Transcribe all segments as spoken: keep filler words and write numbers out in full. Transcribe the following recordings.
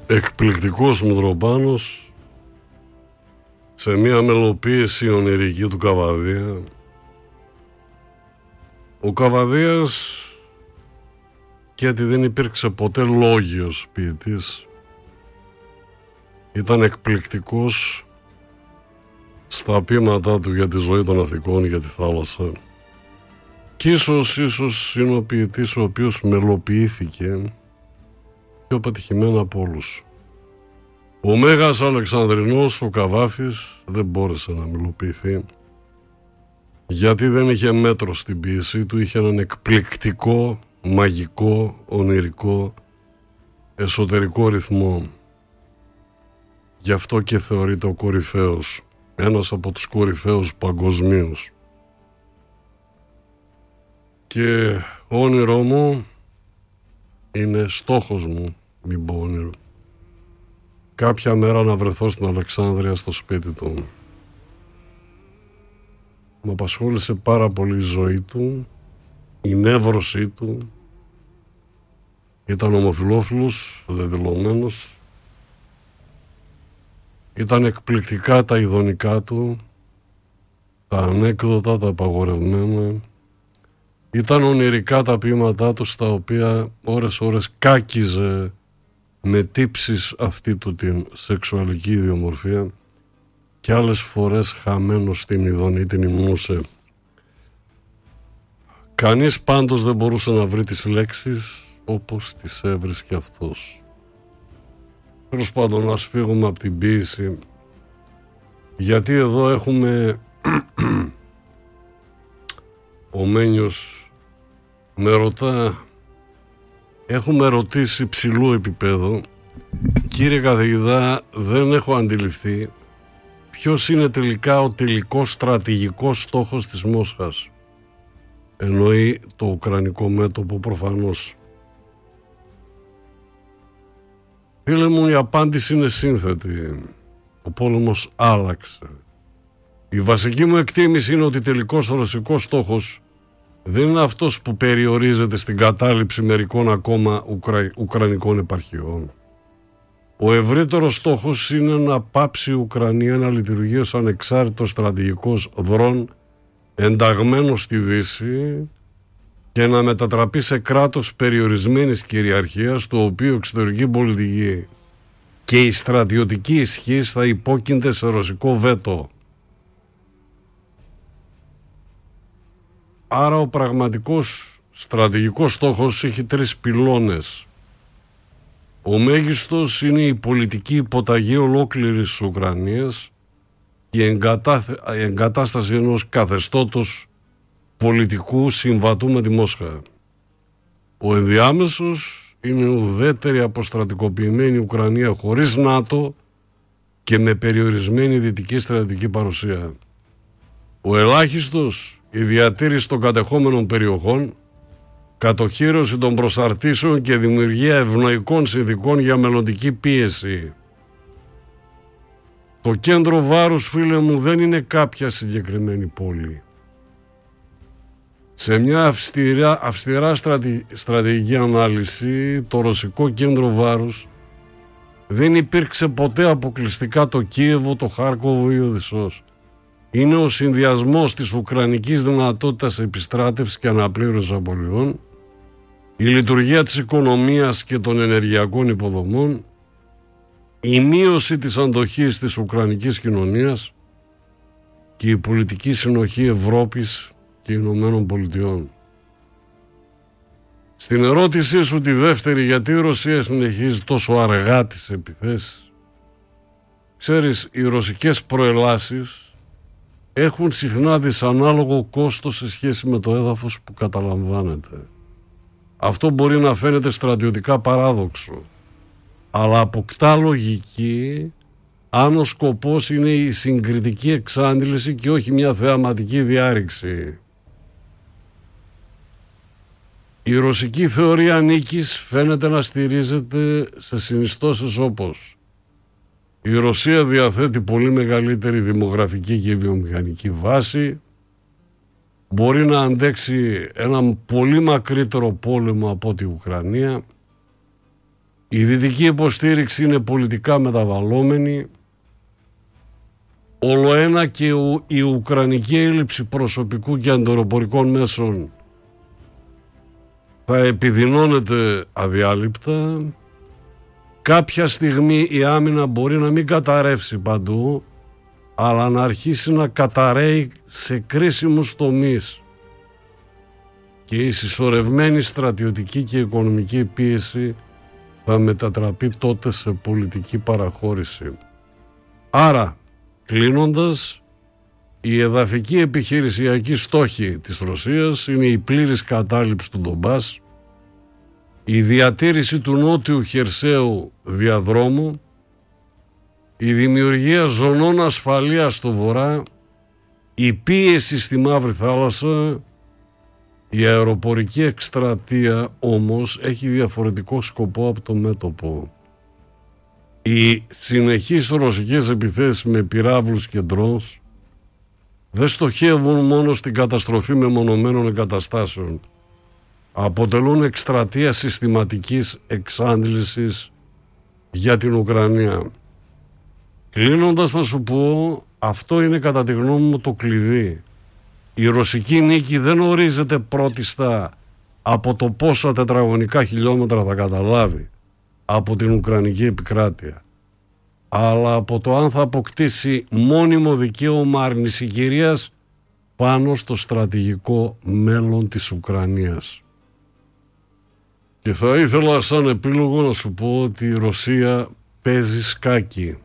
εκπληκτικός Μητροπάνος σε μια μελοποίηση ονειρική του Καβαδία. Ο Καβαδίας, γιατί δεν υπήρξε ποτέ λόγιος ποιητής, ήταν εκπληκτικός στα ποίηματά του για τη ζωή των ναυτικών, για τη θάλασσα. Και ίσως, ίσως είναι ο ποιητής ο οποίος μελοποιήθηκε πιο πετυχημένα από όλους. Ο Μέγας Αλεξανδρινός, ο Καβάφης, δεν μπόρεσε να μελοποιηθεί, γιατί δεν είχε μέτρο στην ποίησή του. Είχε έναν εκπληκτικό, μαγικό, ονειρικό, εσωτερικό ρυθμό. Γι' αυτό και θεωρείται ο κορυφαίος, ένας από τους κορυφαίους παγκοσμίους. Και όνειρό μου είναι, στόχος μου, μην πω όνειρο, κάποια μέρα να βρεθώ στην Αλεξάνδρεια στο σπίτι του. Με απασχόλησε πάρα πολύ η ζωή του, η νεύρωσή του. Ήταν ομοφυλόφιλος, δεδηλωμένος. Ήταν εκπληκτικά τα ειδονικά του, τα ανέκδοτα, τα απαγορευμένα. Ήταν ονειρικά τα ποίηματά του, στα οποία ώρες ώρες κάκιζε με τύψεις αυτή του την σεξουαλική ιδιομορφία, και άλλες φορές χαμένος στην ειδονή την υμνούσε. Κανείς πάντως δεν μπορούσε να βρει τις λέξεις όπως τις έβρισκε αυτός. Τέλος πάντων, ας φύγουμε από την ποίηση, γιατί εδώ έχουμε ο Μένιος με ρωτά, έχουμε ρωτήσει ψηλού επίπεδο, κύριε καθηγητά, δεν έχω αντιληφθεί ποιος είναι τελικά ο τελικός στρατηγικός στόχος της Μόσχας. Εννοεί το ουκρανικό μέτωπο προφανώς. Φίλε μου, η απάντηση είναι σύνθετη. Ο πόλεμος άλλαξε. Η βασική μου εκτίμηση είναι ότι τελικός ο ρωσικός στόχος δεν είναι αυτός που περιορίζεται στην κατάληψη μερικών ακόμα ουκρα... ουκρανικών επαρχιών. Ο ευρύτερος στόχος είναι να πάψει η Ουκρανία να λειτουργεί ως ανεξάρτητος στρατηγικός δρόν ενταγμένος στη Δύση και να μετατραπεί σε κράτος περιορισμένης κυριαρχίας, το οποίο εξωτερική πολιτική και η στρατιωτική ισχύς θα υπόκεινται σε ρωσικό βέτο. Άρα ο πραγματικός στρατηγικός στόχος έχει τρεις πυλώνες. Ο μέγιστος είναι η πολιτική υποταγή ολόκληρης της Ουκρανίας και η εγκατάσταση ενός καθεστώτος πολιτικού συμβατού με τη Μόσχα. Ο ενδιάμεσος είναι η ουδέτερη αποστρατικοποιημένη Ουκρανία χωρίς ΝΑΤΟ και με περιορισμένη δυτική στρατιωτική παρουσία. Ο ελάχιστος, η διατήρηση των κατεχόμενων περιοχών, κατοχύρωση των προσαρτήσεων και δημιουργία ευνοϊκών συνθηκών για μελλοντική πίεση. Το κέντρο βάρους, φίλε μου, δεν είναι κάποια συγκεκριμένη πόλη. Σε μια αυστηρά, αυστηρά στρατη, στρατηγική ανάλυση, το ρωσικό κέντρο βάρους δεν υπήρξε ποτέ αποκλειστικά το Κίεβο, το Χάρκοβο ή ο Οδυσσός. Είναι ο συνδυασμός της ουκρανικής δυνατότητας επιστράτευσης και αναπλήρωσης απολειών, η λειτουργία της οικονομίας και των ενεργειακών υποδομών, η μείωση της αντοχής της ουκρανικής κοινωνίας και η πολιτική συνοχή Ευρώπης και Ηνωμένων Πολιτειών. Στην ερώτησή σου τη δεύτερη, γιατί η Ρωσία συνεχίζει τόσο αργά τις επιθέσεις, ξέρεις, οι ρωσικές προελάσεις έχουν συχνά δυσανάλογο κόστος σε σχέση με το έδαφος που καταλαμβάνεται. Αυτό μπορεί να φαίνεται στρατιωτικά παράδοξο, αλλά αποκτά λογική αν ο σκοπός είναι η συγκριτική εξάντληση και όχι μια θεαματική διάρρηξη. Η ρωσική θεωρία νίκης φαίνεται να στηρίζεται σε συνιστώσεις όπως: η Ρωσία διαθέτει πολύ μεγαλύτερη δημογραφική και βιομηχανική βάση, μπορεί να αντέξει έναν πολύ μακρύτερο πόλεμο από τη Ουκρανία, Η δυτική υποστήριξη είναι πολιτικά μεταβαλλόμενη. Ολοένα και η ουκρανική έλλειψη προσωπικού και αντιεροπορικών μέσων θα επιδεινώνεται αδιάλειπτα. Κάποια στιγμή η άμυνα μπορεί να μην καταρρεύσει παντού, αλλά να αρχίσει να καταραίει σε κρίσιμους τομείς. Και η συσσωρευμένη στρατιωτική και οικονομική πίεση θα μετατραπεί τότε σε πολιτική παραχώρηση. Άρα, κλείνοντας, η εδαφική επιχειρησιακή στόχη της Ρωσίας είναι η πλήρης κατάληψη του Ντομπάς, η διατήρηση του νότιου χερσαίου διαδρόμου, η δημιουργία ζωνών ασφαλείας στο βορρά, η πίεση στη Μαύρη Θάλασσα. Η αεροπορική εκστρατεία όμως έχει διαφορετικό σκοπό από το μέτωπο. Οι συνεχείς ρωσικές επιθέσεις με πυράβλους και ντρόνς δεν στοχεύουν μόνο στην καταστροφή μεμονωμένων εγκαταστάσεων. Αποτελούν εκστρατεία συστηματικής εξάντλησης για την Ουκρανία. Κλείνοντας θα σου πω, αυτό είναι κατά τη γνώμη μου το κλειδί. Η ρωσική νίκη δεν ορίζεται πρώτιστα από το πόσα τετραγωνικά χιλιόμετρα θα καταλάβει από την Ουκρανική επικράτεια, αλλά από το αν θα αποκτήσει μόνιμο δικαίωμα αρνησικυρίας πάνω στο στρατηγικό μέλλον της Ουκρανίας. Και θα ήθελα σαν επίλογο να σου πω ότι η Ρωσία παίζει σκάκι,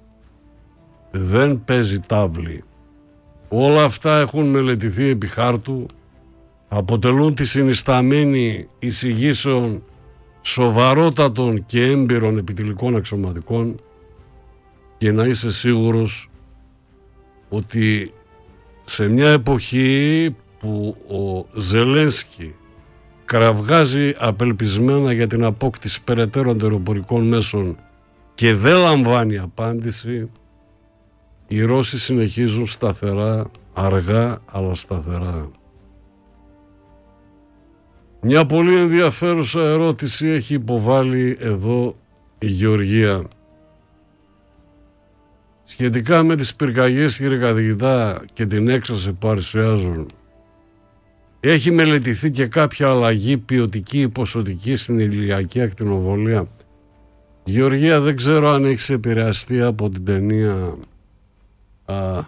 δεν παίζει τάβλη. Όλα αυτά έχουν μελετηθεί επί χάρτου, αποτελούν τη συνισταμένη εισηγήσεων σοβαρότατων και έμπειρων επιτελικών αξιωματικών, και να είσαι σίγουρος ότι σε μια εποχή που ο Ζελένσκι κραυγάζει απελπισμένα για την απόκτηση περαιτέρω αεροπορικών μέσων και δεν λαμβάνει απάντηση, οι Ρώσοι συνεχίζουν σταθερά, αργά αλλά σταθερά. Μια πολύ ενδιαφέρουσα ερώτηση έχει υποβάλει εδώ η Γεωργία. Σχετικά με τις πυρκαγιές, κύριε καθηγητά, και την έκσταση που παρουσιάζουν, έχει μελετηθεί και κάποια αλλαγή ποιοτική ή ποσοτική στην ηλιακή ακτινοβολία? Γεωργία, δεν ξέρω αν έχεις επηρεαστεί από την ταινία α,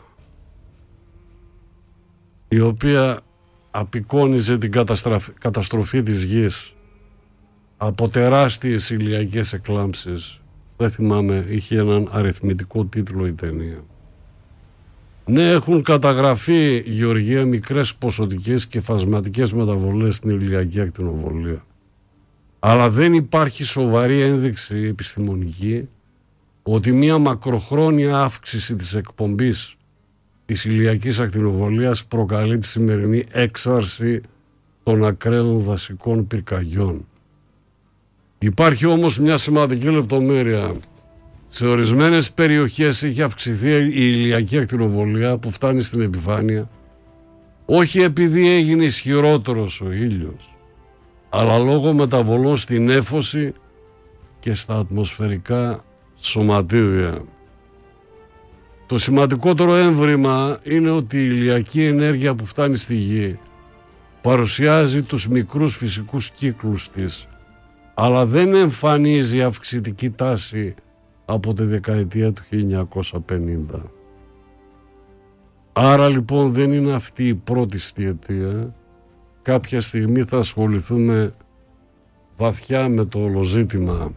η οποία απεικόνιζε την καταστροφή, καταστροφή της γης από τεράστιες ηλιακές εκλάμψεις. Δεν θυμάμαι, είχε έναν αριθμητικό τίτλο η ταινία. Ναι, έχουν καταγραφεί, Γεωργία, μικρές ποσοτικές και φασματικές μεταβολές στην ηλιακή ακτινοβολία. Αλλά δεν υπάρχει σοβαρή ένδειξη επιστημονική ότι μια μακροχρόνια αύξηση της εκπομπής της ηλιακής ακτινοβολίας προκαλεί τη σημερινή έξαρση των ακραίων δασικών πυρκαγιών. Υπάρχει όμως μια σημαντική λεπτομέρεια. Σε ορισμένες περιοχές έχει αυξηθεί η ηλιακή ακτινοβολία που φτάνει στην επιφάνεια, όχι επειδή έγινε ισχυρότερος ο ήλιος, αλλά λόγω μεταβολών στην νέφωση και στα ατμοσφαιρικά σωματίδια. Το σημαντικότερο έμβριμα είναι ότι η ηλιακή ενέργεια που φτάνει στη γη παρουσιάζει τους μικρούς φυσικούς κύκλους της, αλλά δεν εμφανίζει αυξητική τάση από τη δεκαετία του χίλια εννιακόσια πενήντα. Άρα λοιπόν δεν είναι αυτή η πρώτη αιτία. Κάποια στιγμή θα ασχοληθούμε βαθιά με το όλο ζήτημα.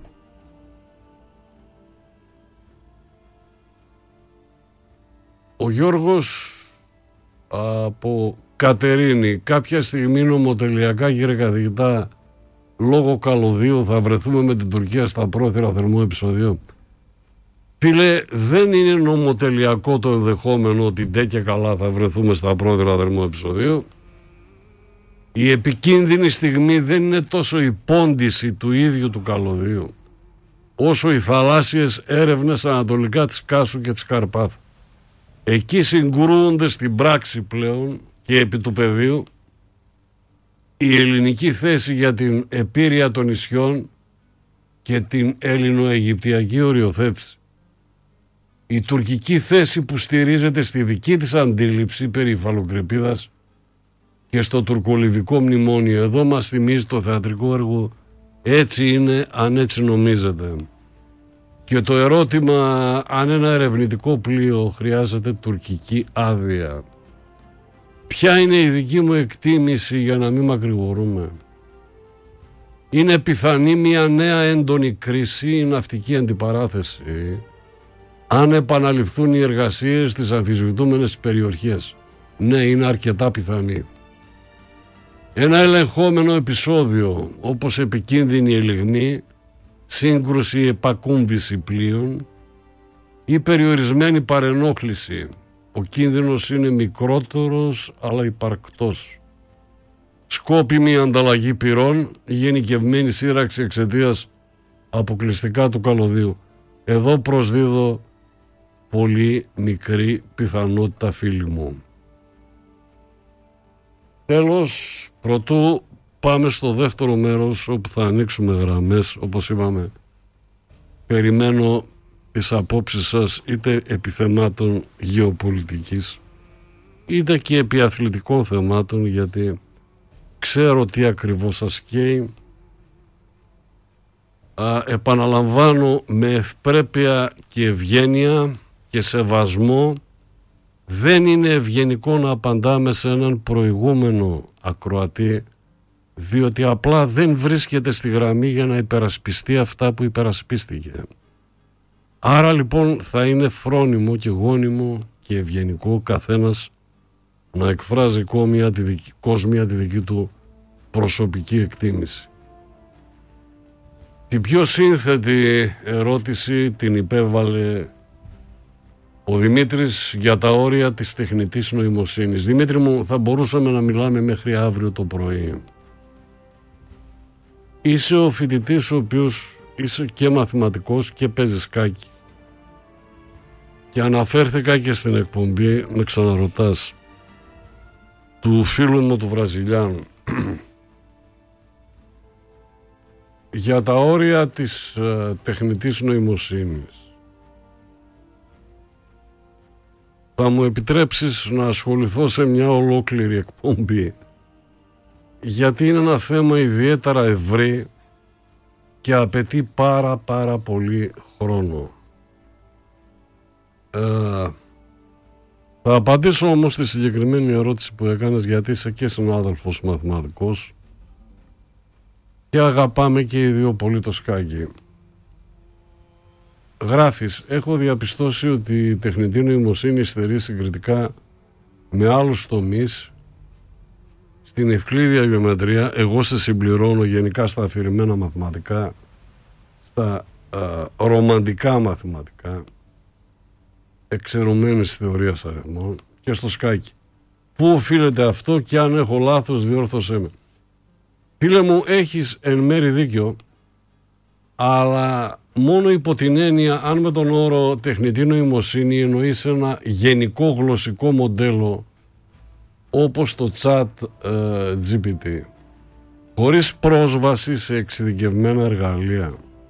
Ο Γιώργος από Κατερίνη: κάποια στιγμή νομοτελειακά, κύριε καθηγητά, λόγω καλωδίου θα βρεθούμε με την Τουρκία στα πρόθυρα θερμού επεισοδίου? Φίλε, δεν είναι νομοτελειακό το ενδεχόμενο ότι ντε και καλά θα βρεθούμε στα πρόθυρα θερμού επεισοδίου. Η επικίνδυνη στιγμή δεν είναι τόσο η πόντιση του ίδιου του καλωδίου, όσο οι θαλάσσιες έρευνες ανατολικά της Κάσου και της Καρπάθου. Εκεί συγκρούονται στην πράξη πλέον και επί του πεδίου η ελληνική θέση για την επίρρεια των νησιών και την ελληνοαιγυπτιακή οριοθέτηση. Η τουρκική θέση που στηρίζεται στη δική της αντίληψη περί υφαλοκρηπίδας και στο τουρκολιβικό μνημόνιο, εδώ μας θυμίζει το θεατρικό έργο «Έτσι είναι αν έτσι νομίζετε». Και το ερώτημα αν ένα ερευνητικό πλοίο χρειάζεται τουρκική άδεια. Ποια είναι η δική μου εκτίμηση για να μην μακρηγορούμε? Είναι πιθανή μια νέα έντονη κρίση, η ναυτική αντιπαράθεση, αν επαναληφθούν οι εργασίες στις αμφισβητούμενες περιοχές. Ναι, είναι αρκετά πιθανή. Ένα ελεγχόμενο επεισόδιο, όπως επικίνδυνη ελιγμή, σύγκρουση επακούμβηση πλοίων ή περιορισμένη παρενόχληση. Ο κίνδυνος είναι μικρότερος αλλά υπαρκτός. Σκόπιμη ανταλλαγή πυρών, γενικευμένη σύραξη εξαιτίας αποκλειστικά του καλωδίου. Εδώ προσδίδω πολύ μικρή πιθανότητα, φίλοι μου. Τέλος, πρωτού πάμε στο δεύτερο μέρος όπου θα ανοίξουμε γραμμές, όπως είπαμε, περιμένω τις απόψεις σας είτε επί θεμάτων γεωπολιτικής είτε και επί αθλητικών θεμάτων, γιατί ξέρω τι ακριβώς σας καίει. Α, επαναλαμβάνω με ευπρέπεια και ευγένεια και σεβασμό, δεν είναι ευγενικό να απαντάμε σε έναν προηγούμενο ακροατή, διότι απλά δεν βρίσκεται στη γραμμή για να υπερασπιστεί αυτά που υπερασπίστηκε. Άρα λοιπόν θα είναι φρόνιμο και γόνιμο και ευγενικό καθένας να εκφράζει κόμια τη δική, κόσμια τη δική του προσωπική εκτίμηση. Την πιο σύνθετη ερώτηση την υπέβαλε ο Δημήτρης για τα όρια της τεχνητής νοημοσύνης. Δημήτρη μου, θα μπορούσαμε να μιλάμε μέχρι αύριο το πρωί. Είσαι ο φοιτητής ο οποίος είσαι και μαθηματικός και παίζεις σκάκι. Και αναφέρθηκα και στην εκπομπή, με ξαναρωτάς, του φίλου μου του Βραζιλιάνου για τα όρια της uh, τεχνητής νοημοσύνης. Θα μου επιτρέψεις να ασχοληθώ σε μια ολόκληρη εκπομπή, γιατί είναι ένα θέμα ιδιαίτερα ευρύ και απαιτεί πάρα πάρα πολύ χρόνο. Ε, θα απαντήσω όμως στη συγκεκριμένη ερώτηση που έκανες, γιατί είσαι και συνάδελφος μαθηματικός και αγαπάμε και οι δύο πολύ το σκάκι. Γράφεις, έχω διαπιστώσει ότι η τεχνητή νοημοσύνη στερεί συγκριτικά με άλλους τομείς στην ευκλήδια γεωμετρία. Εγώ σε συμπληρώνω γενικά στα αφηρημένα μαθηματικά, στα α, ρομαντικά μαθηματικά, εξαιρουμένης θεωρίας αριθμών και στο σκάκι. Πού οφείλεται αυτό και αν έχω λάθος διόρθωσέ με. Φίλε μου, έχεις εν μέρει δίκιο, αλλά μόνο υπό την έννοια αν με τον όρο τεχνητή νοημοσύνη εννοείς ένα γενικό γλωσσικό μοντέλο όπως το chat ε, τζι πι τι, χωρίς πρόσβαση σε εξειδικευμένα εργαλεία.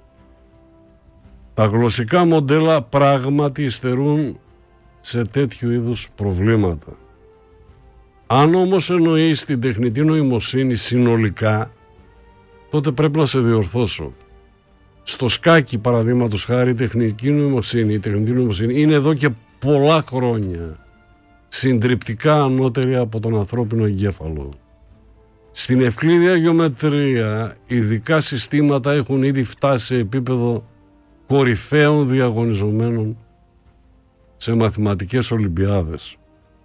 Τα γλωσσικά μοντέλα πράγματι υστερούν σε τέτοιου είδους προβλήματα. Αν όμως εννοείς την τεχνητή νοημοσύνη συνολικά, τότε πρέπει να σε διορθώσω. Στο σκάκι, παραδείγματος χάρη, η τεχνητή νοημοσύνη, η τεχνητή νοημοσύνη είναι εδώ και πολλά χρόνια συντριπτικά ανώτερη από τον ανθρώπινο εγκέφαλο. Στην ευκλήδια γεωμετρία, ειδικά συστήματα έχουν ήδη φτάσει σε επίπεδο κορυφαίων διαγωνιζομένων σε μαθηματικές ολυμπιάδες.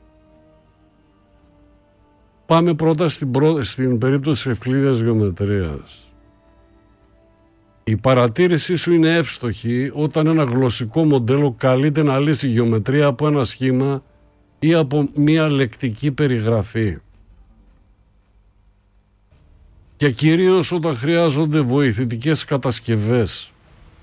Πάμε πρώτα στην, πρό... στην περίπτωση της ευκλήδιας γεωμετρίας. Η παρατήρησή σου είναι εύστοχη όταν ένα γλωσσικό μοντέλο καλείται να λύσει γεωμετρία από ένα σχήμα ή από μία λεκτική περιγραφή. Και κυρίως όταν χρειάζονται βοηθητικές κατασκευές.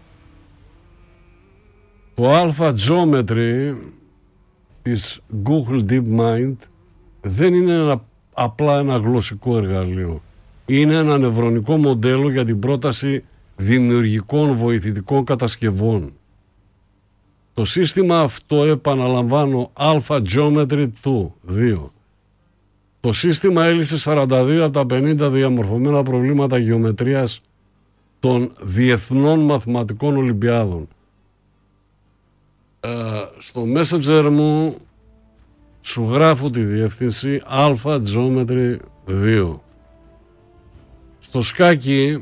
Το Alpha Geometry της Google DeepMind δεν είναι ένα, απλά ένα γλωσσικό εργαλείο. Είναι ένα νευρονικό μοντέλο για την πρόταση δημιουργικών βοηθητικών κατασκευών. Το σύστημα αυτό, επαναλαμβάνω, Alpha Geometry δύο. Το σύστημα έλυσε σαράντα δύο από τα πενήντα διαμορφωμένα προβλήματα γεωμετρίας των διεθνών μαθηματικών ολυμπιάδων. Ε, στο Messenger μου σου γράφω τη διεύθυνση Alpha Geometry δύο. Στο σκάκι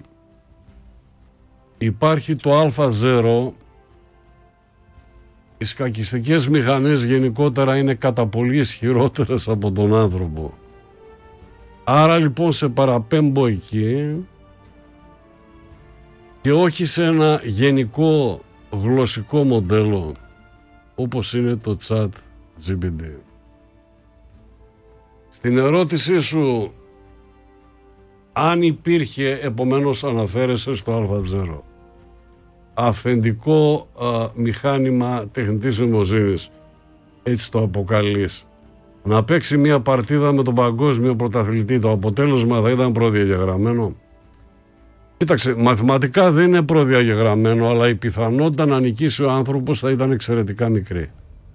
υπάρχει το Α ζέρο. Οι σκακιστικές μηχανές γενικότερα είναι κατά πολύ ισχυρότερες από τον άνθρωπο. Άρα λοιπόν σε παραπέμπω εκεί και όχι σε ένα γενικό γλωσσικό μοντέλο όπως είναι το Chat τζι πι τι. Στην ερώτησή σου αν υπήρχε, επομένως αναφέρεσαι στο Α ζέρο, αυθεντικό α, μηχάνημα τεχνητής νοημοσύνης, έτσι το αποκαλείς, να παίξει μια παρτίδα με τον παγκόσμιο πρωταθλητή, το αποτέλεσμα θα ήταν προδιαγεγραμμένο. Κοίταξε, μαθηματικά δεν είναι προδιαγεγραμμένο, αλλά η πιθανότητα να νικήσει ο άνθρωπος θα ήταν εξαιρετικά μικρή.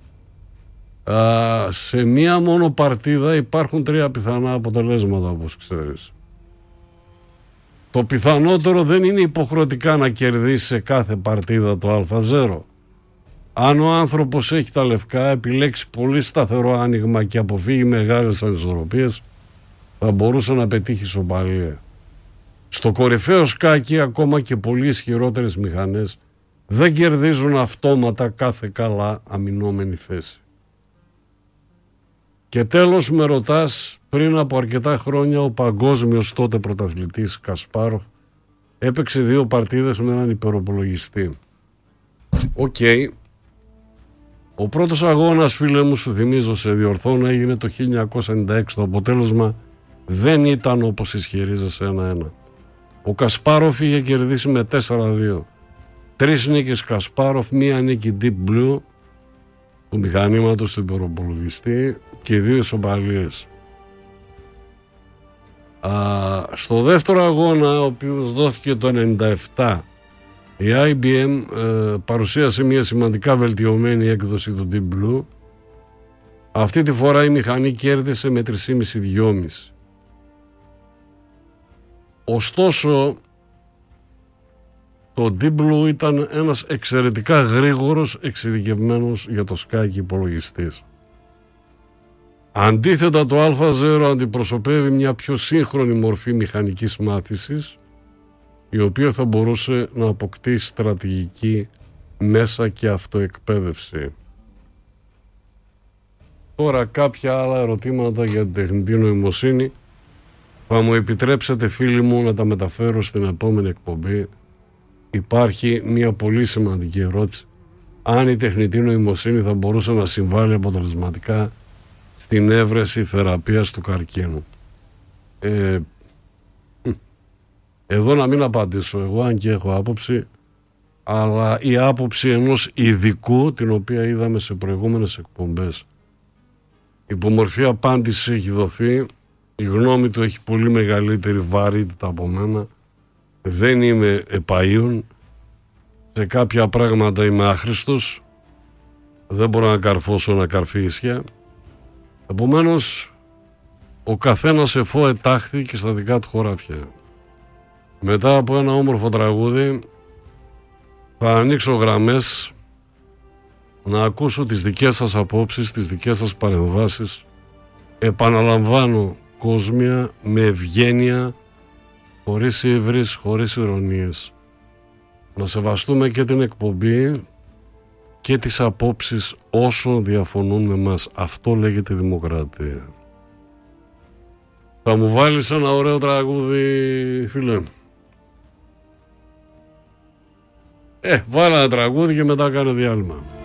Α, σε μία μόνο παρτίδα υπάρχουν τρία πιθανά αποτελέσματα, όπως ξέρεις. Το πιθανότερο δεν είναι υποχρεωτικά να κερδίσει σε κάθε παρτίδα το Α ζέρο. Αν ο άνθρωπος έχει τα λευκά, επιλέξει πολύ σταθερό άνοιγμα και αποφύγει μεγάλες ανισορροπίες, θα μπορούσε να πετύχει ισοπαλία. Στο κορυφαίο σκάκι, ακόμα και πολύ ισχυρότερες μηχανές δεν κερδίζουν αυτόματα κάθε καλά αμυνόμενη θέση. Και τέλος με ρωτάς, πριν από αρκετά χρόνια ο παγκόσμιος τότε πρωταθλητής Κασπάροφ έπαιξε δύο παρτίδες με έναν υπεροπολογιστή. Οκ. Okay. Ο πρώτος αγώνας, φίλε μου, σου θυμίζω, σε διορθώνω, έγινε το χίλια εννιακόσια ενενήντα έξι. Το αποτέλεσμα δεν ήταν όπως ισχυρίζεσαι ένα-ένα. Ο Κασπάροφ είχε κερδίσει με τέσσερα δύο. Τρεις νίκες Κασπάροφ, μία νίκη Deep Blue του μηχανήματος του υπεροπολογιστή και δύο ισοπαλίες. Α, στο δεύτερο αγώνα, ο οποίος δόθηκε το ενενήντα επτά, η άι μπι εμ ε, παρουσίασε μια σημαντικά βελτιωμένη έκδοση του Deep Blue. Αυτή τη φορά η μηχανή κέρδισε με τρία κόμμα πέντε με δυόμισι. Ωστόσο, το Deep Blue ήταν ένας εξαιρετικά γρήγορος, εξειδικευμένος για το σκάκι υπολογιστής. Αντίθετα, το Α ζέρο αντιπροσωπεύει μια πιο σύγχρονη μορφή μηχανικής μάθησης, η οποία θα μπορούσε να αποκτήσει στρατηγική μέσα και αυτοεκπαίδευση. Τώρα κάποια άλλα ερωτήματα για την τεχνητή νοημοσύνη. Θα μου επιτρέψετε, φίλοι μου, να τα μεταφέρω στην επόμενη εκπομπή. Υπάρχει μια πολύ σημαντική ερώτηση. Αν η τεχνητή νοημοσύνη θα μπορούσε να συμβάλλει αποτελεσματικά στην έβρεση θεραπείας του καρκίνου. Ε, εδώ να μην απαντήσω εγώ, αν και έχω άποψη, αλλά η άποψη ενός ειδικού, την οποία είδαμε σε προηγούμενες εκπομπές. Υπομορφή απάντηση έχει δοθεί, η γνώμη του έχει πολύ μεγαλύτερη βαρύτητα από μένα, δεν είμαι επαΐων, σε κάποια πράγματα είμαι άχρηστος, δεν μπορώ να καρφώσω ένα καρφί ίσια. Επομένως, ο καθένας εφώ ετάχθη και στα δικά του χωράφια. Μετά από ένα όμορφο τραγούδι θα ανοίξω γραμμές να ακούσω τις δικές σας απόψεις, τις δικές σας παρεμβάσεις. Επαναλαμβάνω, κόσμια, με ευγένεια, χωρίς ύβρις, χωρίς ειρωνίες. Να σεβαστούμε και την εκπομπή και τις απόψεις όσων διαφωνούν με μας. Αυτό λέγεται δημοκρατία. Θα μου βάλεις ένα ωραίο τραγούδι, φίλε? Ε, βάλα ένα τραγούδι και μετά κάνε διάλειμμα.